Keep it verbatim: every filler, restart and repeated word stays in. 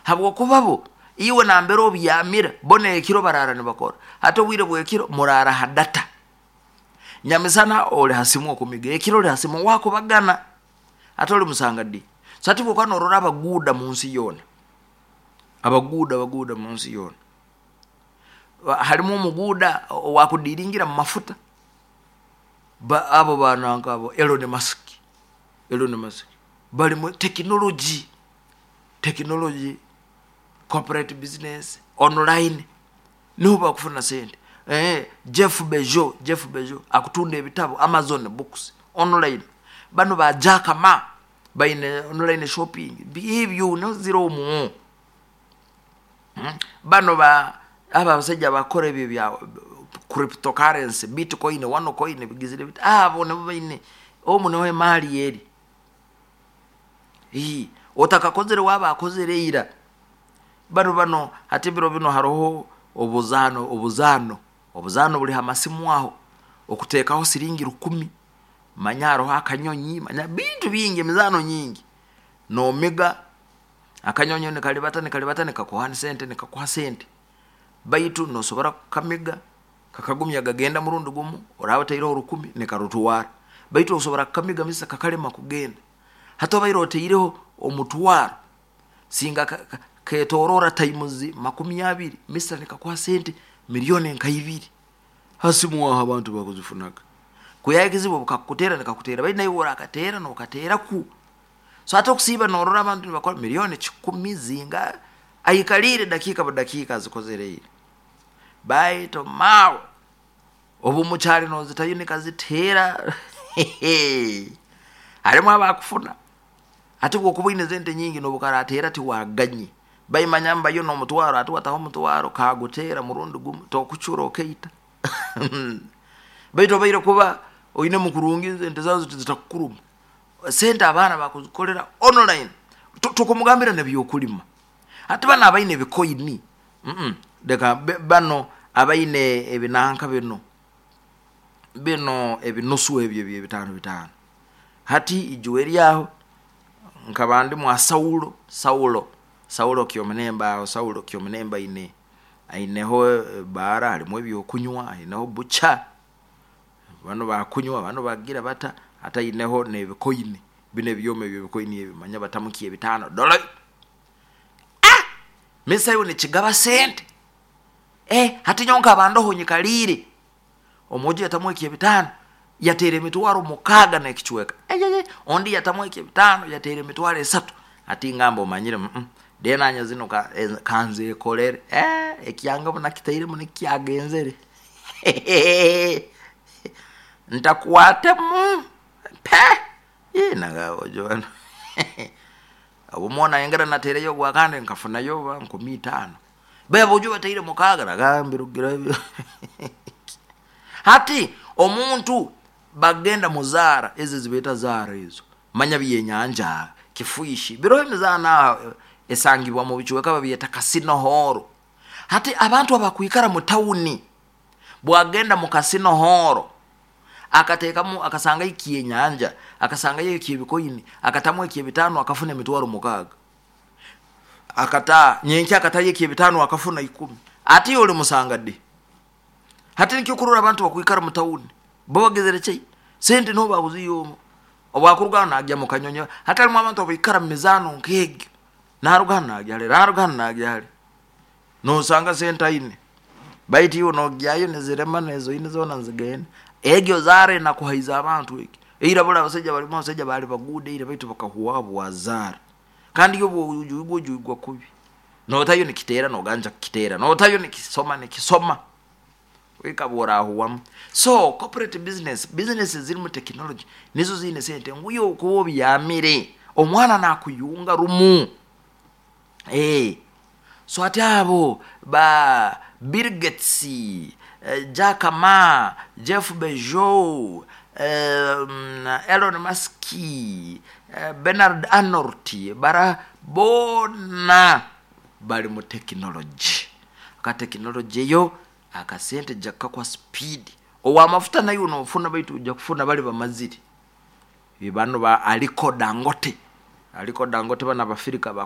habwo kubabo iwe nambere obyamira bone ekiro barara ne bakora hata obwire bwekiro murara hadata nyamisana ole hasimu okumiga ekiro le hasimu wako bagana atole musangadi sati bokano orora abaguda munsi yona abaguda abaguda munsi yona harimo umuguda wakudiringira mu mafuta ba abo bananga abo Elon Musk Elon Musk bali mu technology technology corporate business online nuba kufuna sente eh Jeff Bezos Jeff Bezos akutunda ebitabo Amazon books online bano ba Jack Ma baine online shopping ibyo no zero mu hmm? bano ba aba basajja bakora ebyo bya cryptocurrency bitcoin one coin bigizire bit abo ne baine omuntu we mali yeri hi otakakozere waba akozere ira bano bano atibiro bino haroho obuzano obuzano obuzano buli hamasimu aho okutekaho siringi rukumi manyaro akanyonyi manya bintu bingi mizano nyingi no mega akanyonyo ne kalibata ne kalibata ne kakuhani sente ne kakuha sente baitu no sobara kamega kakagumya gagenda murundo gumu orabata iro rukumi ne karutuwara baitu osobara kamega misa kakalema kugenda hato bairote ireho omutwaro singa ka, ka, ketorora taimuzi makumi abiri misa ne kakuha sente milioni nkayibiri hasimu wa abantu bakuzifunaka kuyagizibo bukakutera nekakutera bali nayo akatera no katera ku so hata kusiba no rora abantu bakora milioni kumi zinga ayikalire dakika ba dakika zikozere ile bai to mawo obu muchari no zitayine kazitera arimo abakufuna ati gukubine zente nyingi no bukaratera ti waganye bai manyamba yo no mutwaro ati wataho mutwaro kagutera murundi gumu to kuchuro keita bai to bayiro kuba oyine mukurungize ntezazo tizitakuruma sente abana bakuzikolera online tukumugambira nebyo kulima ati bana abayine bikoyini mhm deka bano abayine ebinanka bino bino ebinusu ebyo bitano bitano hati ijuweri yaho nkabandi mu Saulo Saulo Saulo kyomenemba Saulo kyomenemba ine aineho bara harimo ebyo kunywa aineho bucha bano bakunywa bano bagira bata hata ineho nebikoyini bine byome bibikoyini ebimanya batamukiye bitano dola ah mesa yo ne kigaba sente eh hati nyonka abando honyikalire omoji atamwekiye bitano yatere mitwaro mukaga na kichweka eh ondi yatamwekiye bitano yatere mitwaro esatu ati ngambo manyire mm dena anya zino ka kanze kolere eh ekiyanga bona kitaire mu nikiyagenzere ntakwate mu pe ina gawo jona abo mona engara natere yo gwakande nkafuna yo ba nkumi tano bebo jo bataire mukaga nagambirugira hati omuntu bagenda muzara eze zibeta zara izo manya biyenyanja kifuishi biro emizana esangibwa mu bichuweka babiyeta kasino horo hati abantu abakuikara mu tawuni bwagenda mu kasino horo akateka mu akasanga ikiye nyanja akasanga yikiye bikoyini akatamwe ikiye bitano akafuna mitwaro mukaga akata nyenki akataye ikiye bitano akafuna ikumi ati yole musangade hati nikikurura abantu bakuikara mu tawuni bogezere cyi sente no babuziyo obwakurugana ajya mu kanyonyo hata ari mu abantu abikara mizano nkege narugana ajyale narugana ajyale no sanga senta ine baiti yo no gyayo nezirema nezo ine zona nzigene egyo zare na kuhaiza abantu iki ira bora basajja bali mu basajja bali bagude ira baitu bakahuwabo wazara kandi yo bujugwa kubi no tayo nikitera no ganja kitera no tayo nikisoma nikisoma wekabora ahuwa so corporate business business ziri mu technology nizo zine sente nguyo ko byamire omwana nakuyunga rumu eh so atabo ba Bill Gates uh, Jack Ma Jeff Bezos um, Elon Musk uh, Bernard Arnault bara bona bali mu technology ka technology yo akasente jakka kwa speed owa mafuta nayo no funa baitu ujja kufuna bali bamaziri bibano ba Aliko Dangote Aliko Dangote bana bafirika